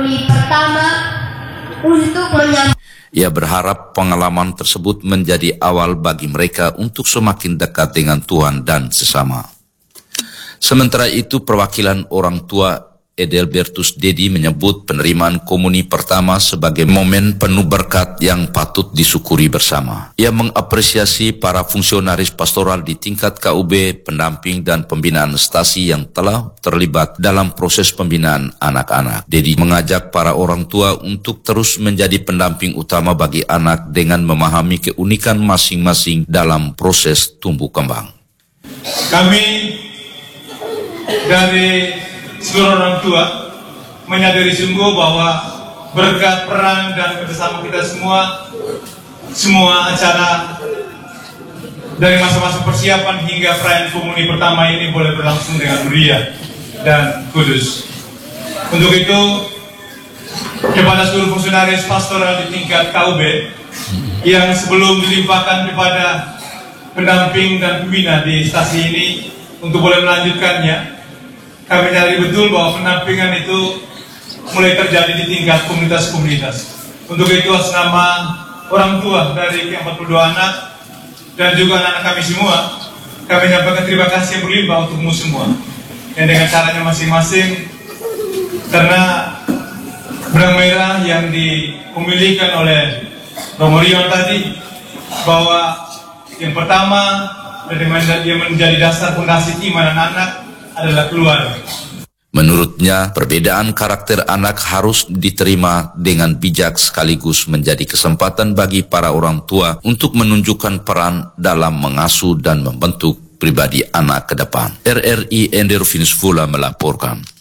pemuli pertama untuk menyambut. Ia berharap pengalaman tersebut menjadi awal bagi mereka untuk semakin dekat dengan Tuhan dan sesama. Sementara itu, perwakilan orang tua Edelbertus Dedi menyebut penerimaan komuni pertama sebagai momen penuh berkat yang patut disyukuri bersama. Ia mengapresiasi para fungsionaris pastoral di tingkat KUB, pendamping dan pembinaan stasi yang telah terlibat dalam proses pembinaan anak-anak. Dedi mengajak para orang tua untuk terus menjadi pendamping utama bagi anak dengan memahami keunikan masing-masing dalam proses tumbuh kembang. Kami dari seluruh orang tua menyadari sungguh bahwa berkat peran dan kerjasama kita semua acara dari masa-masa persiapan hingga perayaan komuni pertama ini boleh berlangsung dengan meriah dan kudus. Untuk itu, kepada seluruh fungsionaris pastoral di tingkat KUB yang sebelum dilimpahkan kepada pendamping dan pembina di stasi ini untuk boleh melanjutkannya, kami nyari betul bahwa pendampingan itu mulai terjadi di tingkat komunitas-komunitas. Untuk itu, atas nama orang tua dari ke-42 anak dan juga anak-anak kami semua, kami menyampaikan terima kasih yang berlimpah untukmu semua, yang dengan caranya masing-masing, karena benang merah yang dipemilikan oleh Romo Rion tadi, bahwa yang pertama yang menjadi dasar fondasi iman anak adalah keluarga. Menurutnya, perbedaan karakter anak harus diterima dengan bijak sekaligus menjadi kesempatan bagi para orang tua untuk menunjukkan peran dalam mengasuh dan membentuk pribadi anak ke depan. RRI Endervinus Vula melaporkan.